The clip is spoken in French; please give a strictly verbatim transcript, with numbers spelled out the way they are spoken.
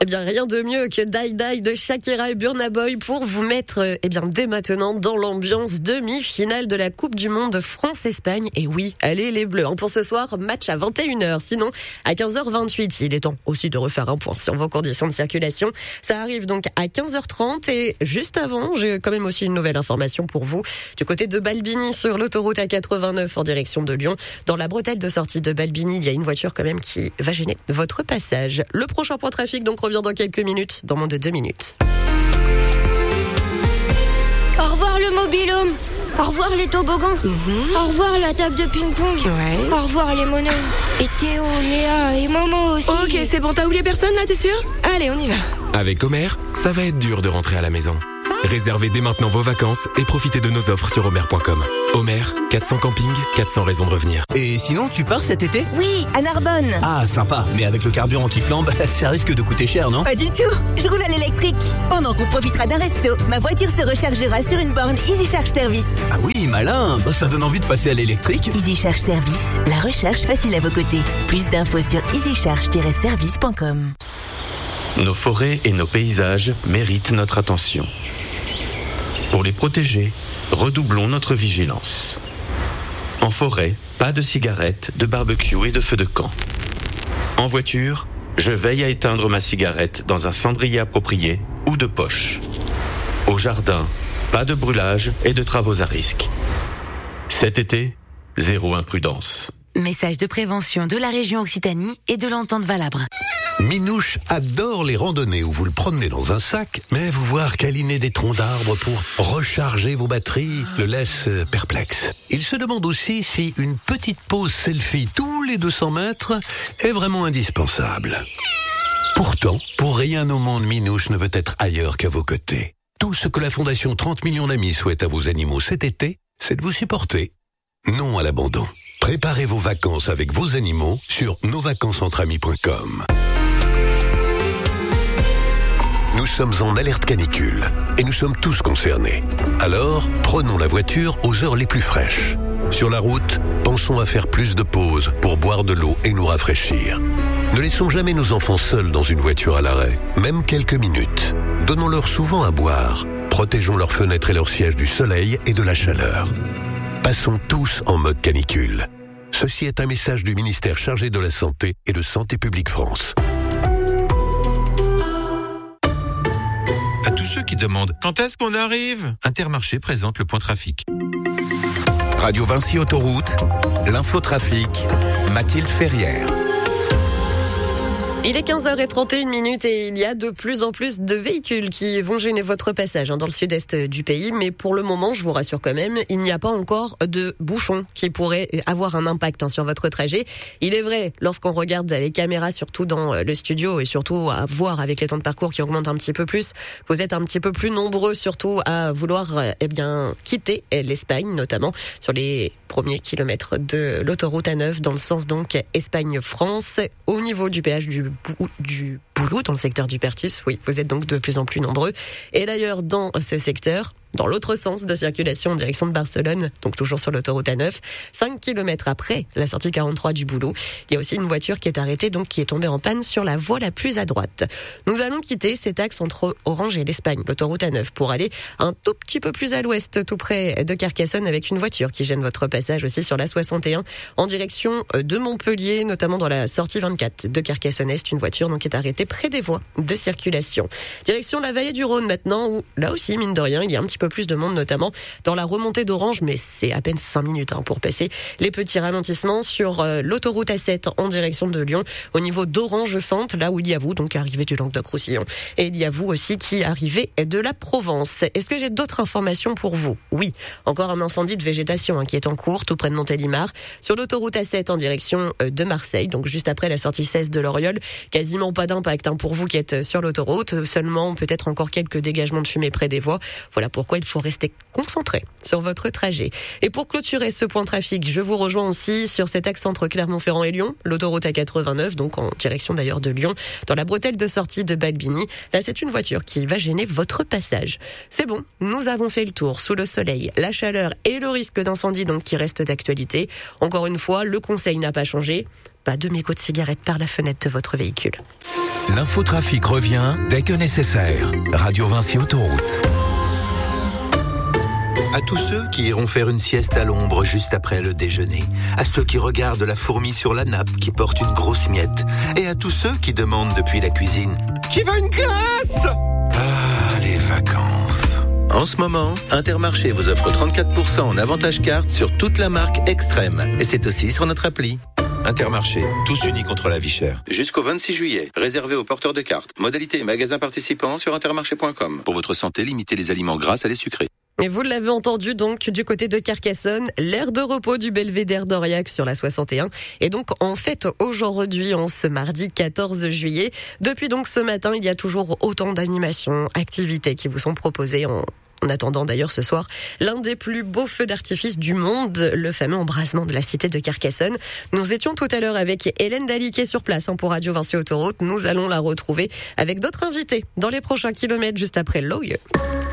Eh bien, rien de mieux que Die Die de Shakira et Burna Boy pour vous mettre, eh bien, dès maintenant dans l'ambiance demi-finale de la Coupe du Monde France-Espagne. Et oui, allez les Bleus. Pour ce soir, match à vingt et une heures. Sinon, à quinze heures vingt-huit, il est temps aussi de refaire un point sur vos conditions de circulation. Ça arrive donc à quinze heures trente et juste avant, j'ai quand même aussi une nouvelle information pour vous. Du côté de Balbini, sur l'autoroute A quatre-vingt-neuf en direction de Lyon, dans la bretelle de sortie de Balbini, il y a une voiture quand même qui va gêner votre passage. Le prochain point trafic donc revient dans quelques minutes, dans moins de deux minutes. Au revoir le mobil-home. Au revoir les toboggans. Mmh. Au revoir la table de ping-pong. Ouais. Au revoir les monos. Et Théo, Léa et Momo aussi. Ok, c'est bon, t'as oublié personne là, t'es sûr? Allez, on y va. Avec Homer, ça va être dur de rentrer à la maison. Réservez dès maintenant vos vacances et profitez de nos offres sur homer point com. Homer, quatre cents campings, quatre cents raisons de revenir. Et sinon, tu pars cet été? Oui, à Narbonne. Ah, sympa. Mais avec le carburant qui flambe, ça risque de coûter cher, non? Pas du tout. Je roule à l'électrique. Pendant qu'on profitera d'un resto, ma voiture se rechargera sur une borne Easy Charge Service. Ah oui, malin. Bah, ça donne envie de passer à l'électrique. Easy Charge Service, la recharge facile à vos côtés. Plus d'infos sur easy charge tiret service point com. Nos forêts et nos paysages méritent notre attention. Pour les protéger, redoublons notre vigilance. En forêt, pas de cigarettes, de barbecue et de feux de camp. En voiture, je veille à éteindre ma cigarette dans un cendrier approprié ou de poche. Au jardin, pas de brûlage et de travaux à risque. Cet été, zéro imprudence. Message de prévention de la région Occitanie et de l'Entente Valabre. Minouche adore les randonnées où vous le promenez dans un sac, mais vous voir câliner des troncs d'arbres pour recharger vos batteries le laisse perplexe. Il se demande aussi si une petite pause selfie tous les deux cents mètres est vraiment indispensable. Pourtant, pour rien au monde, Minouche ne veut être ailleurs qu'à vos côtés. Tout ce que la Fondation trente millions d'amis souhaite à vos animaux cet été, c'est de vous supporter. Non à l'abandon. Préparez vos vacances avec vos animaux sur nos vacances entre amis point com. Nous sommes en alerte canicule et nous sommes tous concernés. Alors, prenons la voiture aux heures les plus fraîches. Sur la route, pensons à faire plus de pauses pour boire de l'eau et nous rafraîchir. Ne laissons jamais nos enfants seuls dans une voiture à l'arrêt, même quelques minutes. Donnons-leur souvent à boire. Protégeons leurs fenêtres et leurs sièges du soleil et de la chaleur. Passons tous en mode canicule. Ceci est un message du ministère chargé de la Santé et de Santé publique France. À tous ceux qui demandent quand est-ce qu'on arrive, Intermarché présente le point trafic. Radio Vinci Autoroute, l'infotrafic, Mathilde Ferrière. Il est quinze heures trente et une minutes et il y a de plus en plus de véhicules qui vont gêner votre passage hein, dans le sud-est du pays. Mais pour le moment, je vous rassure quand même, il n'y a pas encore de bouchons qui pourraient avoir un impact hein, sur votre trajet. Il est vrai, lorsqu'on regarde les caméras, surtout dans le studio et surtout à voir avec les temps de parcours qui augmentent un petit peu plus, vous êtes un petit peu plus nombreux surtout à vouloir eh bien quitter l'Espagne, notamment sur les premiers kilomètres de l'autoroute A neuf dans le sens donc Espagne-France. Au niveau du péage du du Boulot dans le secteur du Pertus. Oui, vous êtes donc de plus en plus nombreux. Et d'ailleurs, dans ce secteur, dans l'autre sens de circulation en direction de Barcelone, donc toujours sur l'autoroute A neuf, cinq kilomètres après la sortie quarante-trois du Boulot, il y a aussi une voiture qui est arrêtée, donc qui est tombée en panne sur la voie la plus à droite. Nous allons quitter cet axe entre Orange et l'Espagne, l'autoroute A neuf, pour aller un tout petit peu plus à l'ouest, tout près de Carcassonne, avec une voiture qui gêne votre passage aussi sur la soixante et un, en direction de Montpellier, notamment dans la sortie vingt-quatre de Carcassonne-Est, une voiture donc est arrêtée près des voies de circulation. Direction la vallée du Rhône maintenant, où là aussi, mine de rien, il y a un petit peu plus de monde, notamment dans la remontée d'Orange, mais c'est à peine cinq minutes hein, pour passer les petits ralentissements sur euh, l'autoroute A sept en direction de Lyon, au niveau d'Orange Centre, là où il y a vous, donc arrivé du Languedoc-Roussillon, et il y a vous aussi qui arrivez de la Provence. Est-ce que j'ai d'autres informations pour vous? Oui, encore un incendie de végétation hein, qui est en cours, tout près de Montélimar, sur l'autoroute A sept en direction euh, de Marseille, donc juste après la sortie seize de l'Oriol. Quasiment pas d'impact hein, pour vous qui êtes sur l'autoroute, seulement peut-être encore quelques dégagements de fumée près des voies. Voilà pourquoi il faut rester concentré sur votre trajet. Et pour clôturer ce point trafic, je vous rejoins aussi sur cet axe entre Clermont-Ferrand et Lyon, l'autoroute A quatre-vingt-neuf, donc en direction d'ailleurs de Lyon, dans la bretelle de sortie de Balbini. Là, c'est une voiture qui va gêner votre passage. C'est bon, nous avons fait le tour sous le soleil, la chaleur et le risque d'incendie donc qui reste d'actualité. Encore une fois, le conseil n'a pas changé. Pas de mégots de cigarette par la fenêtre de votre véhicule. L'infotrafic revient dès que nécessaire. Radio Vinci Autoroute. À tous ceux qui iront faire une sieste à l'ombre juste après le déjeuner. À ceux qui regardent la fourmi sur la nappe qui porte une grosse miette. Et à tous ceux qui demandent depuis la cuisine « Qui veut une glace ?» Ah, les vacances. En ce moment, Intermarché vous offre trente-quatre pour cent en avantage carte sur toute la marque Extrême. Et c'est aussi sur notre appli. Intermarché, tous unis contre la vie chère. Jusqu'au vingt-six juillet, réservé aux porteurs de cartes. Modalité et magasins participants sur intermarché point com. Pour votre santé, limitez les aliments gras à les sucrés. Et vous l'avez entendu donc du côté de Carcassonne, l'aire de repos du Belvédère d'Aurillac sur la soixante et un est donc en fait aujourd'hui, en ce mardi quatorze juillet. Depuis donc ce matin, il y a toujours autant d'animations, activités qui vous sont proposées en En attendant d'ailleurs ce soir l'un des plus beaux feux d'artifice du monde, le fameux embrasement de la cité de Carcassonne. Nous étions tout à l'heure avec Hélène Daly qui est sur place pour Radio Vinci Autoroute. Nous allons la retrouver avec d'autres invités dans les prochains kilomètres juste après Loye.